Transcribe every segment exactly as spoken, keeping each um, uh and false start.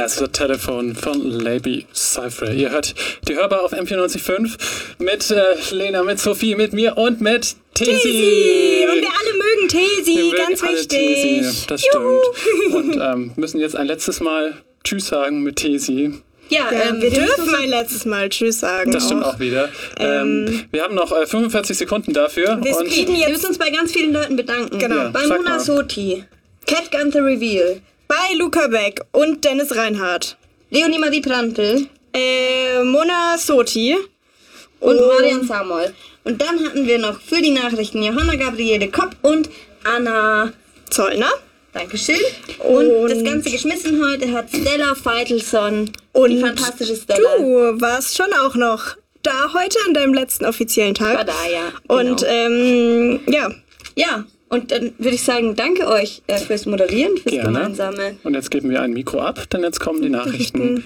That's the Telephone von Labi Cypher. Ihr hört die Hörbar auf M vierundneunzig Komma fünf mit äh, Lena, mit Sophie, mit mir und mit Tesi. Tesi! Und wir alle mögen Tesi, wir mögen ganz alle wichtig. Tesi, das stimmt. Und ähm, müssen jetzt ein letztes Mal Tschüss sagen mit Tesi. Ja, ja ähm, wir dürfen ein letztes Mal Tschüss sagen. Das stimmt auch, auch wieder. Ähm, ähm, wir haben noch äh, fünfundvierzig Sekunden dafür. Wir, und jetzt wir müssen uns bei ganz vielen Leuten bedanken. Genau. Ja, bei Mona Soti, Cat Gunther Reveal, bei Luca Beck und Dennis Reinhardt, Leonie Marie Prantl, äh, Mona Soti und oh. Marian Samuel. Und dann hatten wir noch für die Nachrichten Johanna Gabriele Kopp und Anna Zollner. Dankeschön. Und, und das Ganze geschmissen heute hat Stella Feitelson. Und die fantastische Stella. Du warst schon auch noch da heute an deinem letzten offiziellen Tag. War da, ja. Genau. Und ähm, ja. Ja, und dann würde ich sagen, danke euch äh, fürs Moderieren, fürs Gerne. gemeinsame. Und jetzt geben wir ein Mikro ab, denn jetzt kommen die Nachrichten.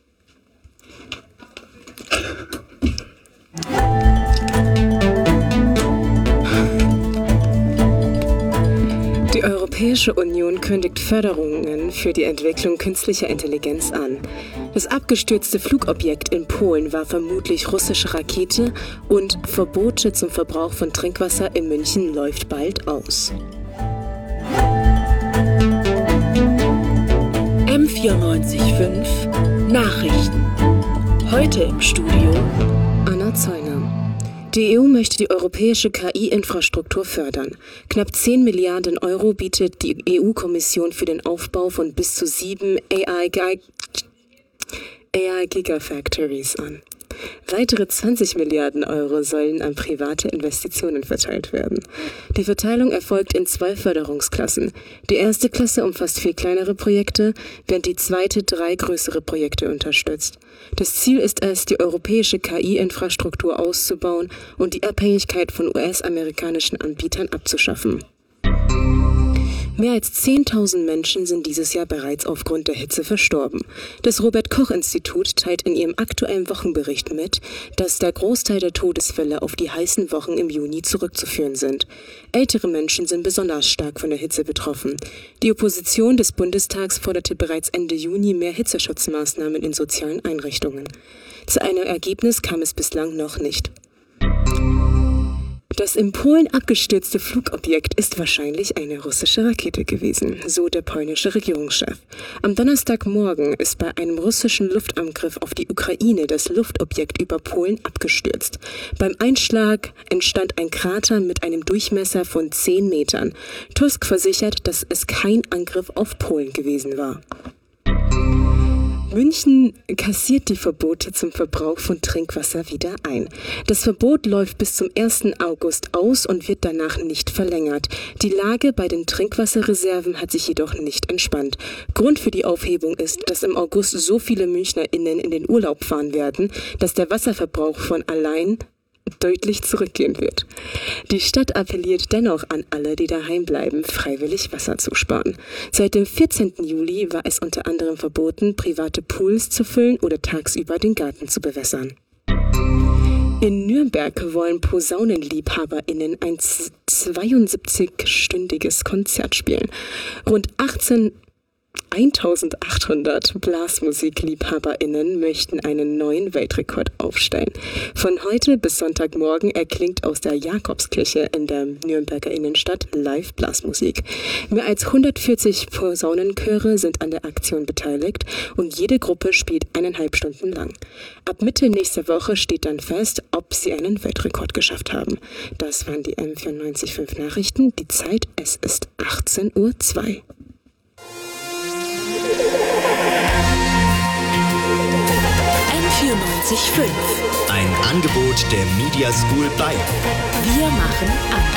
Die Europäische Union kündigt Förderungen für die Entwicklung künstlicher Intelligenz an. Das abgestürzte Flugobjekt in Polen war vermutlich russische Rakete und Verbote zum Verbrauch von Trinkwasser in München läuft bald aus. M vierundneunzig Komma fünf Nachrichten. Heute im Studio Anna Zollner. Die E U möchte die europäische K I-Infrastruktur fördern. Knapp zehn Milliarden Euro bietet die E U-Kommission für den Aufbau von bis zu sieben A I-Gigafactories an. Weitere zwanzig Milliarden Euro sollen an private Investitionen verteilt werden. Die Verteilung erfolgt in zwei Förderungsklassen. Die erste Klasse umfasst vier kleinere Projekte, während die zweite drei größere Projekte unterstützt. Das Ziel ist es, die europäische K I-Infrastruktur auszubauen und die Abhängigkeit von U S-amerikanischen Anbietern abzuschaffen. Mehr als zehntausend Menschen sind dieses Jahr bereits aufgrund der Hitze verstorben. Das Robert-Koch-Institut teilt in ihrem aktuellen Wochenbericht mit, dass der Großteil der Todesfälle auf die heißen Wochen im Juni zurückzuführen sind. Ältere Menschen sind besonders stark von der Hitze betroffen. Die Opposition des Bundestags forderte bereits Ende Juni mehr Hitzeschutzmaßnahmen in sozialen Einrichtungen. Zu einem Ergebnis kam es bislang noch nicht. Das in Polen abgestürzte Flugobjekt ist wahrscheinlich eine russische Rakete gewesen, so der polnische Regierungschef. Am Donnerstagmorgen ist bei einem russischen Luftangriff auf die Ukraine das Luftobjekt über Polen abgestürzt. Beim Einschlag entstand ein Krater mit einem Durchmesser von zehn Metern. Tusk versichert, dass es kein Angriff auf Polen gewesen war. München kassiert die Verbote zum Verbrauch von Trinkwasser wieder ein. Das Verbot läuft bis zum ersten August aus und wird danach nicht verlängert. Die Lage bei den Trinkwasserreserven hat sich jedoch nicht entspannt. Grund für die Aufhebung ist, dass im August so viele MünchnerInnen in den Urlaub fahren werden, dass der Wasserverbrauch von allein deutlich zurückgehen wird. Die Stadt appelliert dennoch an alle, die daheim bleiben, freiwillig Wasser zu sparen. Seit dem vierzehnten Juli war es unter anderem verboten, private Pools zu füllen oder tagsüber den Garten zu bewässern. In Nürnberg wollen PosaunenliebhaberInnen ein zweiundsiebzig-stündiges Konzert spielen. Rund eintausendachthundert BlasmusikliebhaberInnen möchten einen neuen Weltrekord aufstellen. Von heute bis Sonntagmorgen erklingt aus der Jakobskirche in der Nürnberger Innenstadt live Blasmusik. Mehr als hundertvierzig Posaunenchöre sind an der Aktion beteiligt und jede Gruppe spielt eineinhalb Stunden lang. Ab Mitte nächster Woche steht dann fest, ob sie einen Weltrekord geschafft haben. Das waren die M vierundneunzig Komma fünf Nachrichten. Die Zeit, es ist achtzehn Uhr zwei. M vierundneunzig Komma fünf. Ein Angebot der Media School Bayern. Wir machen anders.